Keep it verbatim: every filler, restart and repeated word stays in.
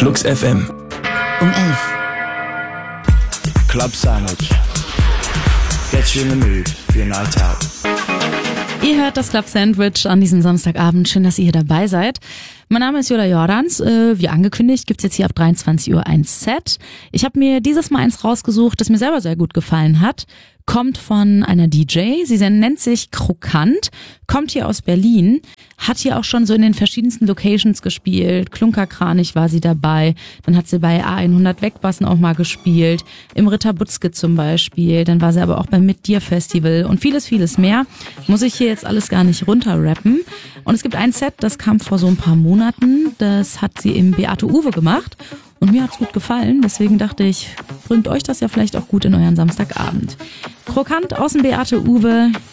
Flux F M. Um elf. Club Sandwich. Get you in the mood for your night out. Ihr hört das Club Sandwich an diesem Samstagabend. Schön, dass ihr hier dabei seid. Mein Name ist Jola Jordans. Äh, wie angekündigt gibt's jetzt hier ab dreiundzwanzig Uhr ein Set. Ich habe mir dieses Mal eins rausgesucht, das mir selber sehr gut gefallen hat. Kommt von einer D J, sie nennt sich Krokant, kommt hier aus Berlin, hat hier auch schon so in den verschiedensten Locations gespielt, Klunkerkranich war sie dabei, dann hat sie bei A hundert Wegbassen auch mal gespielt, im Ritter Butzke zum Beispiel, dann war sie aber auch beim Mit Dir Festival und vieles, vieles mehr. Muss ich hier jetzt alles gar nicht runterrappen. Und es gibt ein Set, das kam vor so ein paar Monaten, das hat sie im Beate Uwe gemacht. Und mir hat's gut gefallen, deswegen dachte ich, bringt euch das ja vielleicht auch gut in euren Samstagabend. Krokant aus dem Beate Uwe,